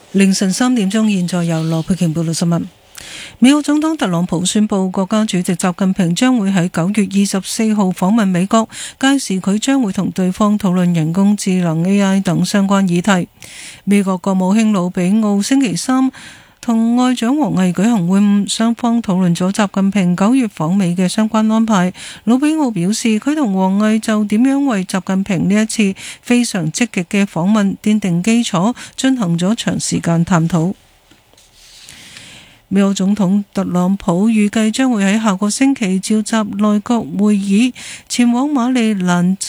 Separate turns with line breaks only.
凌晨3點鐘，現在由羅佩瓊報道新聞。美國總統特朗普宣布，國家主席習近平將會喺9月24號訪問美國，屆時佢將會同對方討論人工智能 AI 等相關議題。美國國務卿魯比奧星期三同外長王毅舉行會晤，雙方討論咗習近平9月訪美嘅相關安排。魯比奧表示，佢同王毅就點樣為習近平呢一次非常積極嘅訪問奠定基礎，進行咗長時間探討。美國總統特朗普預計將會喺下個星期召集內閣會議，前往馬里蘭